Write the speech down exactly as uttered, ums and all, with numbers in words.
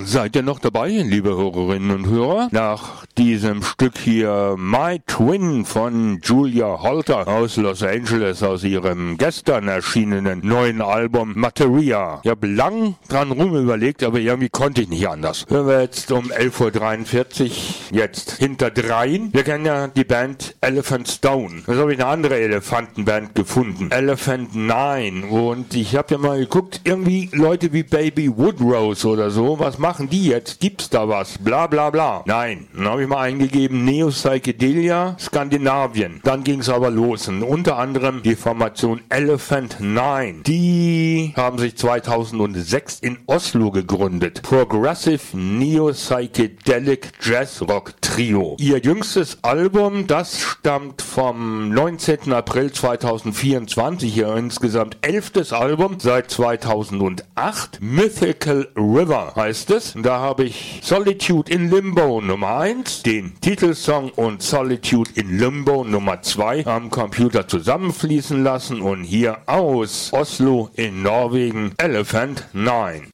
Seid ihr noch dabei, liebe Hörerinnen und Hörer? Nach diesem Stück hier My Twin von Julia Holter aus Los Angeles, aus ihrem gestern erschienenen neuen Album Materia. Ich habe lang dran rumüberlegt, aber irgendwie konnte ich nicht anders. Hören wir jetzt um elf Uhr dreiundvierzig, jetzt hinter dreien. Wir kennen ja die Band Elephant Stone. Jetzt habe ich eine andere Elefantenband gefunden, Elephant Nine. Und ich habe ja mal geguckt, irgendwie Leute wie Baby Woodrose oder so, was machen die jetzt? Gibt's da was? Bla bla bla. Nein, dann habe ich mal eingegeben Neo Psychedelia Skandinavien. Dann ging es aber los. Und unter anderem die Formation Elephant Nine. Die haben sich zweitausendsechs in Oslo gegründet. Progressive Neo Psychedelic Jazz Rock Trio. Ihr jüngstes Album, das stammt vom neunzehnten April zweitausendvierundzwanzig. Ihr insgesamt elftes Album seit zweitausendacht. Mythical River heißt es. Da habe ich Solitude in Limbo Nummer eins, den Titelsong und Solitude in Limbo Nummer zwei am Computer zusammenfließen lassen und hier aus Oslo in Norwegen Elephant Nine.